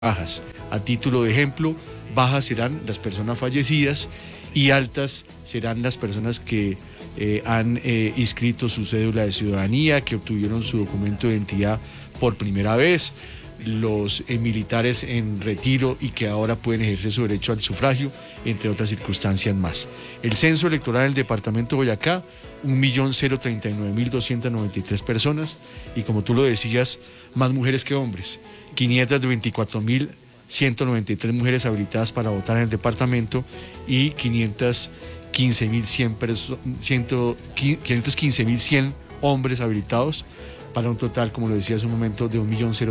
bajas. A título de ejemplo, bajas serán las personas fallecidas y altas serán las personas que han inscrito su cédula de ciudadanía, que obtuvieron su documento de identidad por primera vez, los militares en retiro y que ahora pueden ejercer su derecho al sufragio, entre otras circunstancias más. El censo electoral del departamento de Boyacá, 1.039.293 personas, y como tú lo decías, más mujeres que hombres, 524.193 mujeres habilitadas para votar en el departamento y 515.100 hombres habilitados, para un total, como lo decía hace un momento, de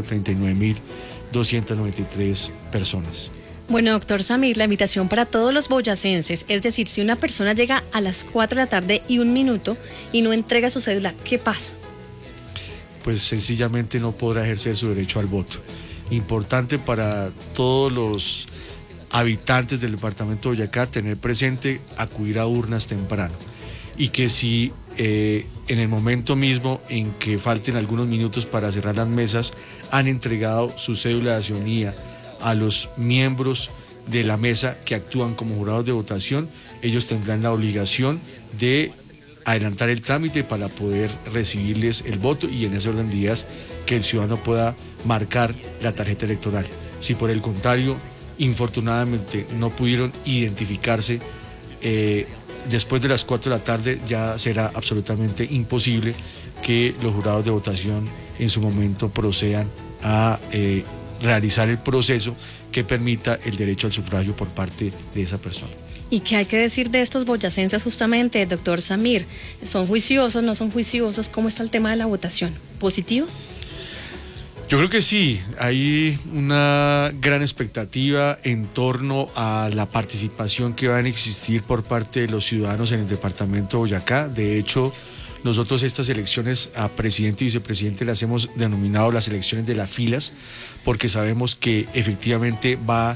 1.039.293 personas. Bueno, doctor Samir, la invitación para todos los boyacenses, es decir, si una persona llega a las 4 de la tarde y 1 minuto y no entrega su cédula, ¿qué pasa? Pues sencillamente no podrá ejercer su derecho al voto. Importante para todos los habitantes del departamento de Boyacá tener presente acudir a urnas temprano, y que si en el momento mismo en que falten algunos minutos para cerrar las mesas han entregado su cédula de ciudadanía a los miembros de la mesa que actúan como jurados de votación, ellos tendrán la obligación de adelantar el trámite para poder recibirles el voto y en ese orden de ideas que el ciudadano pueda marcar la tarjeta electoral. Si por el contrario, infortunadamente no pudieron identificarse después de las 4 de la tarde, ya será absolutamente imposible que los jurados de votación en su momento procedan a realizar el proceso que permita el derecho al sufragio por parte de esa persona. ¿Y qué hay que decir de estos boyacenses justamente, doctor Samir? ¿Son juiciosos, no son juiciosos? ¿Cómo está el tema de la votación? ¿Positivo? Yo creo que sí, hay una gran expectativa en torno a la participación que va a existir por parte de los ciudadanos en el departamento de Boyacá. De hecho, nosotros estas elecciones a presidente y vicepresidente las hemos denominado las elecciones de las filas, porque sabemos que efectivamente va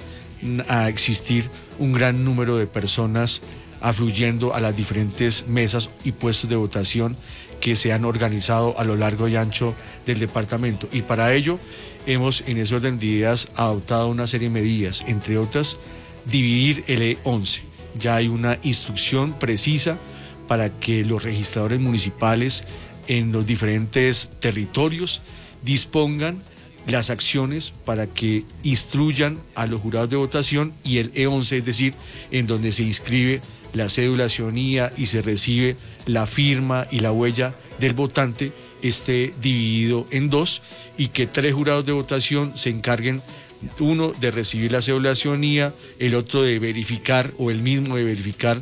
a existir un gran número de personas afluyendo a las diferentes mesas y puestos de votación que se han organizado a lo largo y ancho del departamento, y para ello hemos en ese orden de ideas adoptado una serie de medidas, entre otras dividir el E11. Ya hay una instrucción precisa para que los registradores municipales en los diferentes territorios dispongan las acciones para que instruyan a los jurados de votación, y el E11, es decir, en donde se inscribe la cédula de ciudadanía y se recibe la firma y la huella del votante, esté dividido en 2 y que 3 jurados de votación se encarguen, uno de recibir la cédula de ciudadanía, el otro de verificar, o el mismo de verificar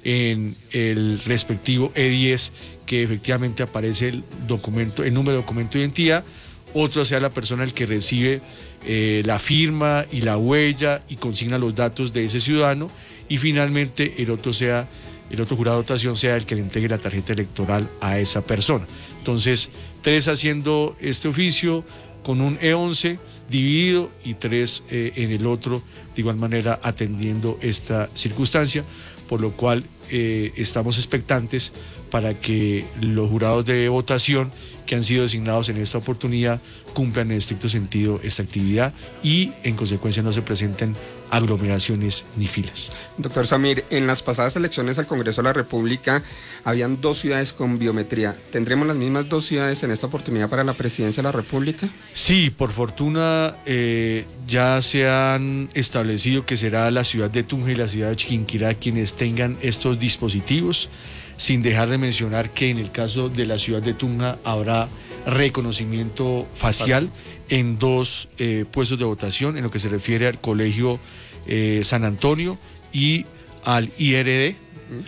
en el respectivo E10 que efectivamente aparece el documento, el número de documento de identidad, otro sea la persona el que recibe la firma y la huella y consigna los datos de ese ciudadano, y finalmente el otro jurado de votación sea el que le entregue la tarjeta electoral a esa persona. Entonces, 3 haciendo este oficio con un E11 dividido y 3 en el otro, de igual manera atendiendo esta circunstancia, por lo cual estamos expectantes para que los jurados de votación que han sido designados en esta oportunidad cumplan en estricto sentido esta actividad y en consecuencia no se presenten aglomeraciones ni filas. Doctor Samir, en las pasadas elecciones al Congreso de la República habían 2 ciudades con biometría. ¿Tendremos las mismas 2 ciudades en esta oportunidad para la presidencia de la República? Sí, por fortuna ya se han establecido que será la ciudad de Tunja y la ciudad de Chiquinquirá quienes tengan estos dispositivos, sin dejar de mencionar que en el caso de la ciudad de Tunja habrá reconocimiento facial en 2 puestos de votación, en lo que se refiere al Colegio San Antonio y al IRD,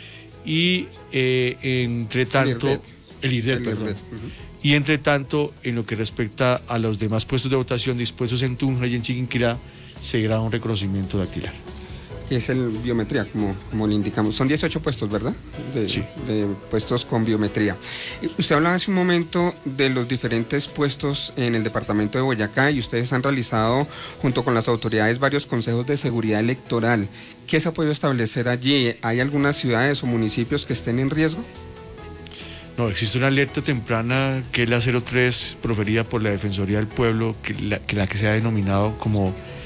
y entre tanto, el IRD, perdón. Y entre tanto, en lo que respecta a los demás puestos de votación dispuestos en Tunja y en Chiquinquirá, se hará un reconocimiento dactilar. Que es el biometría, como le indicamos. Son 18 puestos, ¿verdad? Sí. De puestos con biometría. Usted hablaba hace un momento de los diferentes puestos en el departamento de Boyacá, y ustedes han realizado, junto con las autoridades, varios consejos de seguridad electoral. ¿Qué se ha podido establecer allí? ¿Hay algunas ciudades o municipios que estén en riesgo? No, existe una alerta temprana que es la 03 proferida por la Defensoría del Pueblo, que se ha denominado como